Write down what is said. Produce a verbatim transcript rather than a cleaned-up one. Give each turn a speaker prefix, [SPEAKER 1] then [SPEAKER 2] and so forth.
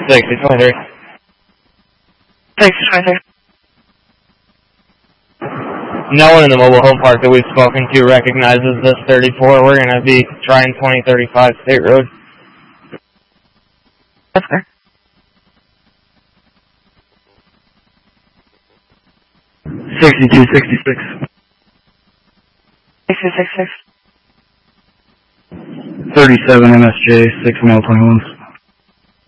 [SPEAKER 1] sixty twenty-three.
[SPEAKER 2] sixty twenty-three.
[SPEAKER 1] No one in the mobile home park that we've spoken to recognizes this thirty-four. We're going to be trying twenty thirty-five State Road.
[SPEAKER 2] That's fair.
[SPEAKER 3] sixty-two sixty-six.
[SPEAKER 2] sixty-six six.
[SPEAKER 3] thirty-seven M S J, six mile twenty-ones.